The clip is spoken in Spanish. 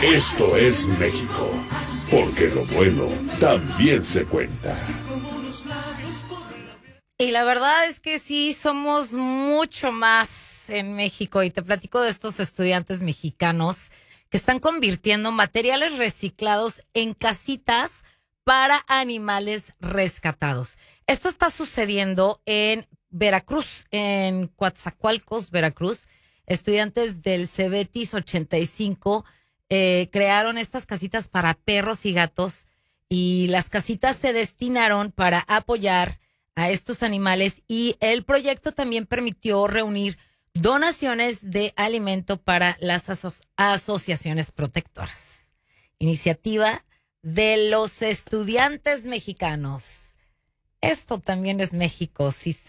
Esto es México, porque lo bueno también se cuenta. Y la verdad es que sí, somos mucho más en México. Y te platico de estos estudiantes mexicanos que están convirtiendo materiales reciclados en casitas para animales rescatados. Esto está sucediendo en Veracruz, en Coatzacoalcos, Veracruz. Estudiantes del Cebetis 85 crearon estas casitas para perros y gatos, y las casitas se destinaron para apoyar a estos animales, y el proyecto también permitió reunir donaciones de alimento para las asociaciones protectoras. Iniciativa de los estudiantes mexicanos. Esto también es México, sí,